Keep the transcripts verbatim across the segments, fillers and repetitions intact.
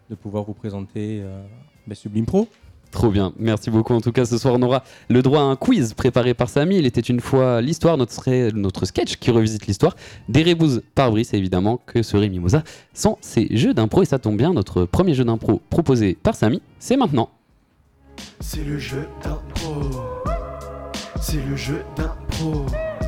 de pouvoir vous présenter euh, bah, Sublime Pro. Trop bien, merci beaucoup. En tout cas, ce soir, on aura le droit à un quiz préparé par Samy. Il était une fois l'histoire, notre, notre sketch qui revisite l'histoire des Rébouses par Brice, évidemment, que serait Mimosa sans ces jeux d'impro. Et ça tombe bien, notre premier jeu d'impro proposé par Samy, c'est maintenant. C'est le jeu d'impro. C'est le jeu d'impro.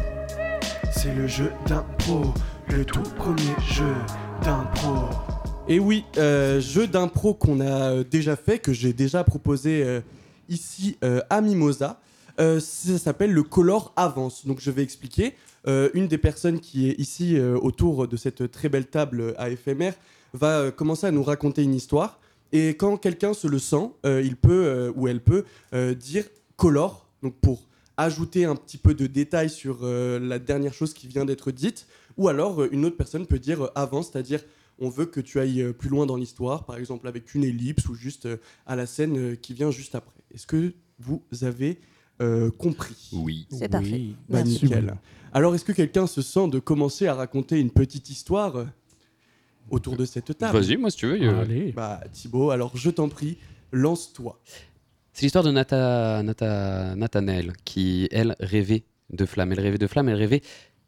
C'est le jeu d'impro. Le tout premier jeu d'impro. Et oui, euh, jeu d'impro qu'on a euh, déjà fait, que j'ai déjà proposé euh, ici euh, à Mimosa. Euh, ça s'appelle le Color Avance. Donc je vais expliquer. Euh, une des personnes qui est ici euh, autour de cette très belle table à éphémère va euh, commencer à nous raconter une histoire. Et quand quelqu'un se le sent, euh, il peut euh, ou elle peut euh, dire color, donc pour ajouter un petit peu de détails sur euh, la dernière chose qui vient d'être dite. Ou alors euh, une autre personne peut dire euh, avance, c'est-à-dire on veut que tu ailles plus loin dans l'histoire, par exemple avec une ellipse ou juste euh, à la scène euh, qui vient juste après. Est-ce que vous avez euh, compris ? Oui. C'est parfait. Oui, bah, Merci. nickel. Alors, est-ce que quelqu'un se sent de commencer à raconter une petite histoire euh, autour de cette table ? Vas-y, moi si tu veux. euh, Allez. Bah, Thibaut, alors je t'en prie, lance-toi. C'est l'histoire de Nata, Nata, Nathanaël qui, elle, rêvait de flammes. Elle rêvait de flammes, elle rêvait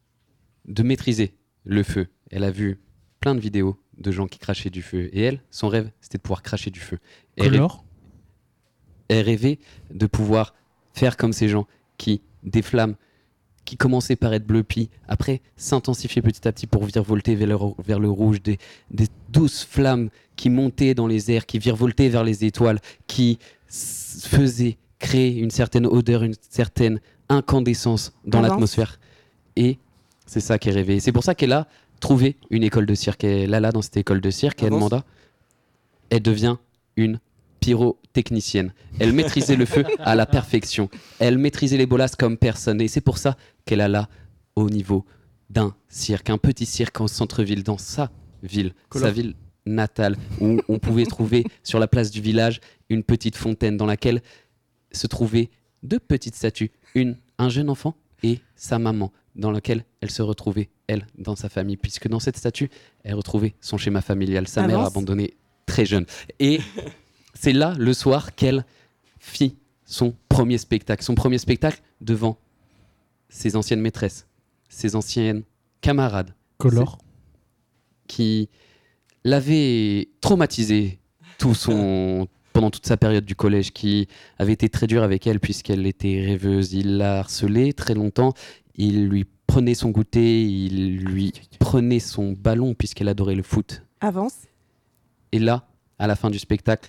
de maîtriser le feu. Elle a vu plein de vidéos de gens qui crachaient du feu. Et elle, son rêve, c'était de pouvoir cracher du feu. Elle, rêvait, Color. elle rêvait de pouvoir faire comme ces gens qui, des flammes qui commençaient par être bleues, puis après s'intensifier petit à petit pour virevolter vers le, vers le rouge, des, des douces flammes qui montaient dans les airs, qui virevoltaient vers les étoiles, qui s- faisaient créer une certaine odeur, une certaine incandescence dans Avance. l'atmosphère. Et c'est ça qu'elle rêvait. Et c'est pour ça qu'elle a trouvé une école de cirque. Elle a là dans cette école de cirque, elle Avance. demanda, elle devient une pyrotechnicienne. Elle maîtrisait le feu à la perfection. Elle maîtrisait les bolasses comme personne. Et c'est pour ça qu'elle a là au niveau d'un cirque, un petit cirque en centre-ville, dans sa ville, Color. sa ville natale, où on pouvait trouver sur la place du village une petite fontaine dans laquelle se trouvaient deux petites statues, une, un jeune enfant et sa maman, dans laquelle elle se retrouvait, elle, dans sa famille, puisque dans cette statue, elle retrouvait son schéma familial, sa mère Avance. abandonnée très jeune. Et c'est là, le soir, qu'elle fit son premier spectacle. Son premier spectacle devant ses anciennes maîtresses, ses anciennes camarades, Color. qui l'avaient traumatisée tout son... pendant toute sa période du collège, qui avait été très dur avec elle puisqu'elle était rêveuse. Il l'a harcelée très longtemps, il lui prenait son goûter, il lui prenait son ballon puisqu'elle adorait le foot. Avance. Et là, à la fin du spectacle,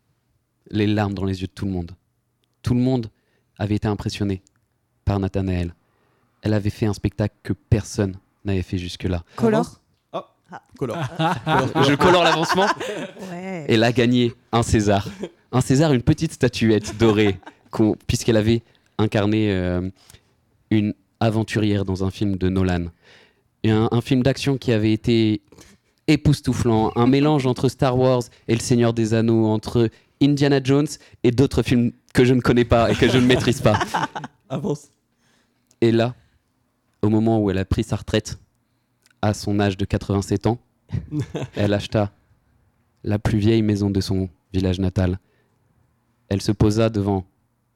les larmes dans les yeux de tout le monde. Tout le monde avait été impressionné par Nathanaël. Elle avait fait un spectacle que personne n'avait fait jusque-là. Color. Color. Je colore l'avancement. Ouais. Elle a gagné un César. Un César, une petite statuette dorée, qu'on- puisqu'elle avait incarné euh, une aventurière dans un film de Nolan. Et un, un film d'action qui avait été époustouflant, un mélange entre Star Wars et Le Seigneur des Anneaux, entre Indiana Jones et d'autres films que je ne connais pas et que je ne maîtrise pas. Avance. Et là, au moment où elle a pris sa retraite, à son âge de quatre-vingt-sept ans, elle acheta la plus vieille maison de son village natal. Elle se posa devant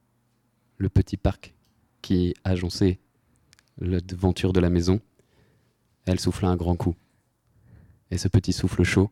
le petit parc qui agençait la devanture de la maison. Elle souffla un grand coup. Et ce petit souffle chaud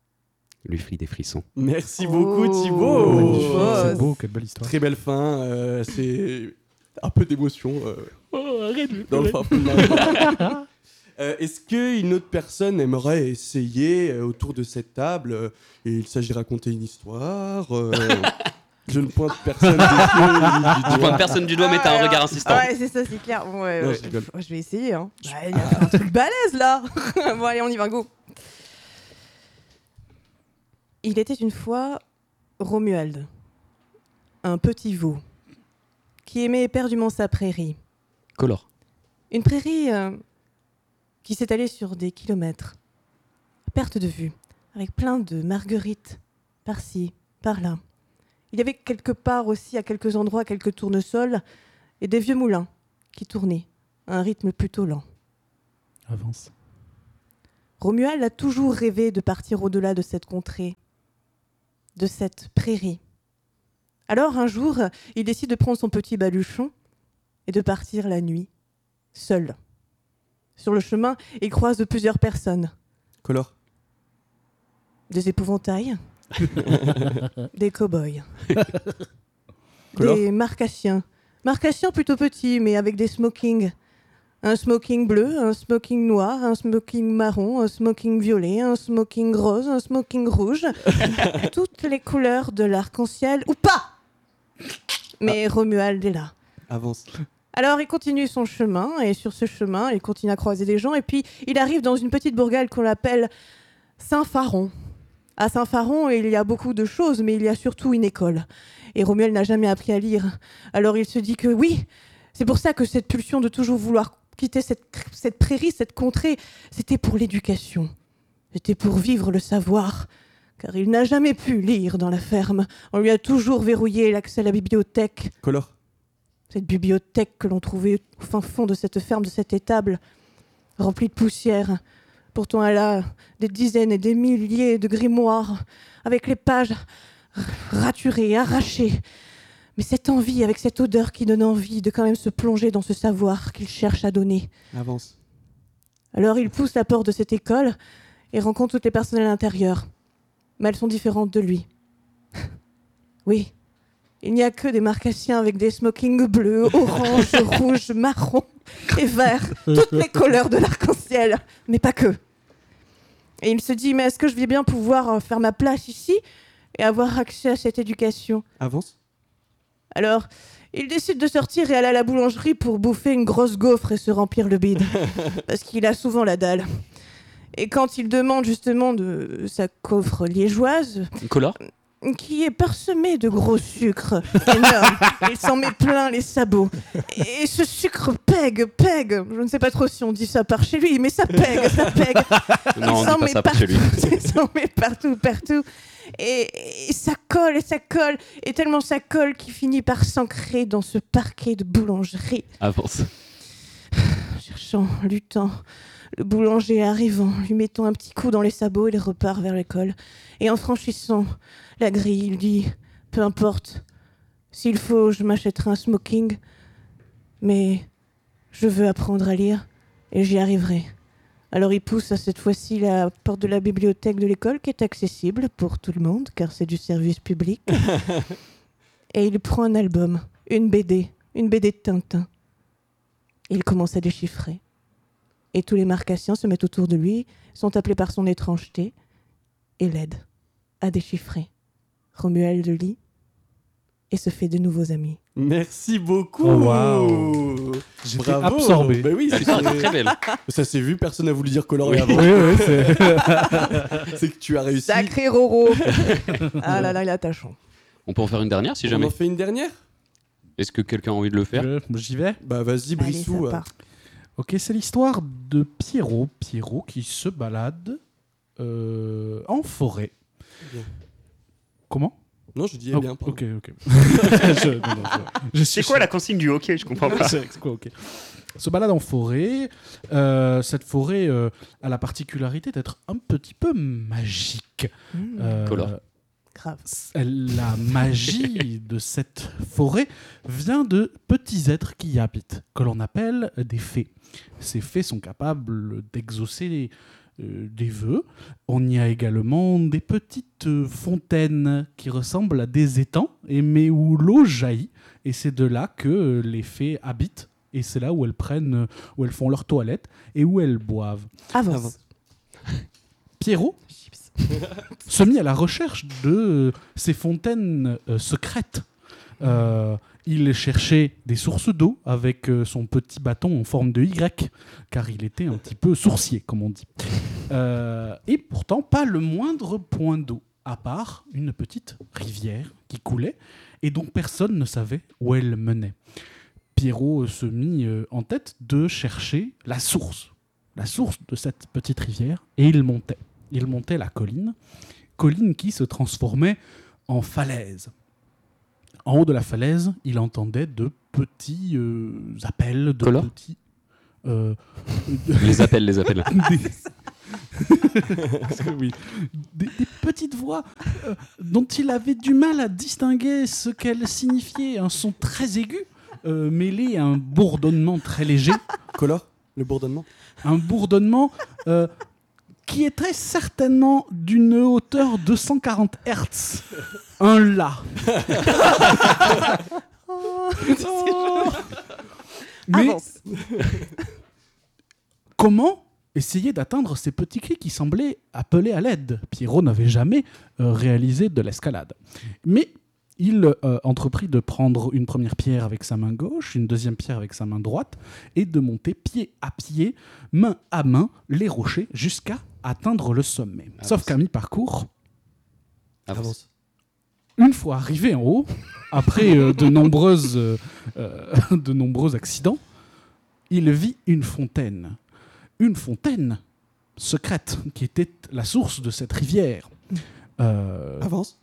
lui fit des frissons. Merci beaucoup, Oh. Thibaut. Magnifique, Oh. c'est beau, quelle belle histoire. Très belle fin. euh, c'est un peu d'émotion. euh, Oh, arrête de dans le fin fond de la- Euh, Est-ce qu'une autre personne aimerait essayer euh, autour de cette table euh, et il s'agit de raconter une histoire euh, Je ne pointe personne du Je doigt. pointe personne du doigt, mais t'as un regard insistant. Ouais, c'est ça, c'est clair. Bon, ouais, Non, ouais. je rigole. Ouais, je vais essayer. Hein. Ouais, il a fait un truc balèze là. Bon, allez, on y va, go. Il était une fois Romuald, un petit veau qui aimait éperdument sa prairie. Color. Une prairie euh, qui s'étalait sur des kilomètres, à perte de vue, avec plein de marguerites, par-ci, par-là. Il y avait quelque part aussi, à quelques endroits, quelques tournesols et des vieux moulins qui tournaient à un rythme plutôt lent. Avance. Romuald a toujours rêvé de partir au-delà de cette contrée, de cette prairie. Alors un jour, il décide de prendre son petit baluchon et de partir la nuit, seul. Sur le chemin, il croise plusieurs personnes. Color. Des épouvantails, des cow-boys, Color. des marcassiens. Marcassiens plutôt petits, mais avec des smokings. Un smoking bleu, un smoking noir, un smoking marron, un smoking violet, un smoking rose, un smoking rouge. Toutes les couleurs de l'arc-en-ciel, ou pas. Mais ah. Romuald est là. Avance. Alors il continue son chemin, et sur ce chemin, il continue à croiser des gens, et puis il arrive dans une petite bourgade qu'on appelle Saint-Faron. À Saint-Faron, il y a beaucoup de choses, mais il y a surtout une école. Et Romuald n'a jamais appris à lire. Alors il se dit que oui, c'est pour ça que cette pulsion de toujours vouloir quitter cette, cette prairie, cette contrée, c'était pour l'éducation. C'était pour vivre le savoir. Car il n'a jamais pu lire dans la ferme. On lui a toujours verrouillé l'accès à la bibliothèque. Color. Cette bibliothèque que l'on trouvait au fin fond de cette ferme, de cette étable, remplie de poussière. Pourtant, elle a des dizaines et des milliers de grimoires, avec les pages raturées, arrachées. Mais cette envie, avec cette odeur qui donne envie de quand même se plonger dans ce savoir qu'il cherche à donner. Avance. Alors, il pousse la porte de cette école et rencontre toutes les personnes à l'intérieur. Mais elles sont différentes de lui. Oui, il n'y a que des marcassiens avec des smokings bleus, orange, rouge, marron et vert. Toutes les couleurs de l'arc-en-ciel, mais pas que. Et il se dit, mais est-ce que je vais bien pouvoir faire ma place ici et avoir accès à cette éducation ? Avance. Alors, il décide de sortir et aller à la boulangerie pour bouffer une grosse gaufre et se remplir le bide. Parce qu'il a souvent la dalle. Et quand il demande justement de sa gaufre liégeoise... Color ? Qui est parsemée de gros sucre énorme. Il s'en met plein les sabots. Et ce sucre pègue, pègue. Je ne sais pas trop si on dit ça par chez lui, mais ça pègue, ça pègue. Non, on dit pas ça par chez lui. Il s'en met partout, partout. Et, et ça colle, et ça colle. Et tellement ça colle qu'il finit par s'ancrer dans ce parquet de boulangerie. Avance. Cherchant, luttant, le boulanger arrivant, lui mettant un petit coup dans les sabots, il repart vers l'école. Et en franchissant la grille, il dit « Peu importe, s'il faut, je m'achèterai un smoking, mais je veux apprendre à lire et j'y arriverai. » Alors il pousse à cette fois-ci la porte de la bibliothèque de l'école qui est accessible pour tout le monde, car c'est du service public. Et il prend un album, une B D, une B D de Tintin. Il commence à déchiffrer. Et tous les marcassiens se mettent autour de lui, sont appelés par son étrangeté et l'aident à déchiffrer. Romuald le lit et se fait de nouveaux amis. Merci beaucoup. Oh, wow. J'étais absorbé. Bah oui, c'est Très belle. ça s'est vu, personne n'a voulu dire coloré Oui, avant. oui, oui, c'est... C'est que tu as réussi. Sacré Roro. Ah là là, il est attachant. On peut en faire une dernière si On jamais. en fait une dernière ? Est-ce que quelqu'un a envie de le faire ? Je- J'y vais. Bah vas-y, Allez, Brissou. ça euh. part. Ok, c'est l'histoire de Pierrot. Pierrot qui se balade euh, en forêt. Bien. Comment ? Non, je dis Oh, bien. pardon. ok, ok. Je- non, non, je- je- C'est quoi la consigne du hockey? Je comprends pas. C'est c'est quoi, ok. Se balade en forêt. Euh, cette forêt euh, a la particularité d'être un petit peu magique. Mmh, Euh, Color. grave. La magie de cette forêt vient de petits êtres qui y habitent, que l'on appelle des fées. Ces fées sont capables d'exaucer euh, des vœux. On y a également des petites euh, fontaines qui ressemblent à des étangs, et mais où l'eau jaillit. Et c'est de là que euh, les fées habitent. Et c'est là où elles prennent, euh, où elles font leur toilette et où elles boivent. Avance. Avance. Pierrot se mit à la recherche de euh, ces fontaines euh, secrètes. Euh, il cherchait des sources d'eau avec euh, son petit bâton en forme de Y, car il était un petit peu sourcier, comme on dit. Euh, et pourtant, pas le moindre point d'eau, à part une petite rivière qui coulait et dont personne ne savait où elle menait. Pierrot se mit euh, en tête de chercher la source, la source de cette petite rivière, et il montait. Il montait la colline, colline qui se transformait en falaise. En haut de la falaise, il entendait de petits euh, appels, de Color petits... euh, Les appels, les appels. des, Parce que oui, des, des petites voix euh, dont il avait du mal à distinguer ce qu'elles signifiaient. Un son très aigu, euh, mêlé à un bourdonnement très léger. Color, le bourdonnement. Un bourdonnement euh, qui est très certainement d'une hauteur de cent quarante hertz. Un la. Oh, Mais avance. comment essayer d'atteindre ces petits cris qui semblaient appeler à l'aide? Pierrot n'avait jamais euh, réalisé de l'escalade. Mais il euh, entreprit de prendre une première pierre avec sa main gauche, une deuxième pierre avec sa main droite, et de monter pied à pied, main à main, les rochers jusqu'à atteindre le sommet. Ah, Sauf c'est- qu'à mi-parcours, Avance. une fois arrivé en haut, après euh, de, nombreuses, euh, euh, de nombreux accidents, il vit une fontaine. Une fontaine secrète qui était la source de cette rivière. Euh, Avance.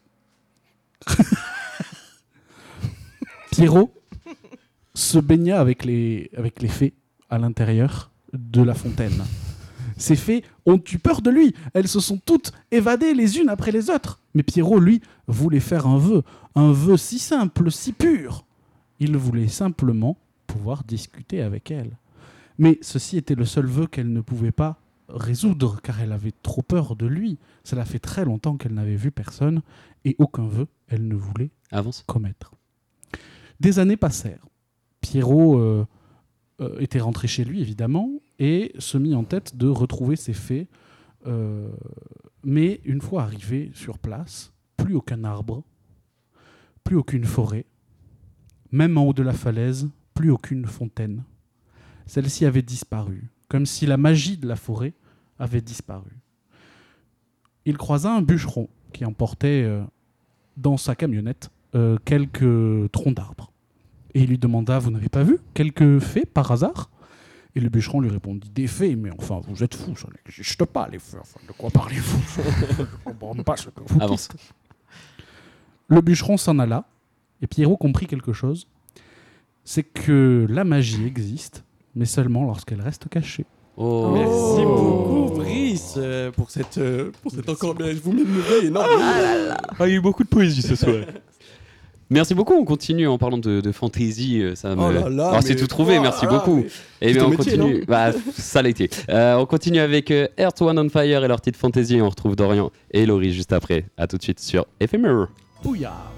Pierrot se baigna avec les, avec les fées à l'intérieur de la fontaine. Ces fées ont eu peur de lui. Elles se sont toutes évadées les unes après les autres. Mais Pierrot, lui, voulait faire un vœu. Un vœu si simple, si pur. Il voulait simplement pouvoir discuter avec elles. Mais ceci était le seul vœu qu'elle ne pouvait pas résoudre, car elle avait trop peur de lui. Cela fait très longtemps qu'elle n'avait vu personne, et aucun vœu elle ne voulait Avance. commettre. Des années passèrent. Pierrot euh, euh, était rentré chez lui, évidemment, et se mit en tête de retrouver ses fées. Euh, mais une fois arrivé sur place, plus aucun arbre, plus aucune forêt, même en haut de la falaise, plus aucune fontaine. Celle-ci avait disparu, comme si la magie de la forêt avait disparu. Il croisa un bûcheron qui emportait euh, dans sa camionnette euh, quelques troncs d'arbres. Et il lui demanda « Vous n'avez pas vu quelques fées par hasard ?» Et le bûcheron lui répondit « Des fées, mais enfin, vous êtes fous, ça n'existe pas, les fées. Enfin, de quoi parlez-vous? Je ne comprends pas ce que vous Avance. dites. » Le bûcheron s'en alla, et Pierrot comprit quelque chose. C'est que la magie existe, mais seulement lorsqu'elle reste cachée. Oh. Merci beaucoup, Brice, euh, pour cette, euh, pour cette encore bien. Vous m'émeuvez énormément. Ah, il y a eu beaucoup de poésie ce soir. Merci beaucoup, on continue en parlant de, de fantasy. euh, Ça me... Oh là là, Alors, c'est mais tout trouvé, quoi, merci ah, beaucoup. mais Et c'est bien ton on métier, continue. non Bah, ça l'a été. Euh, on continue avec euh, Earth, One on Fire et leur titre fantasy. Et on retrouve Dorian et Laurie juste après. À tout de suite sur Ephemer. Ouya.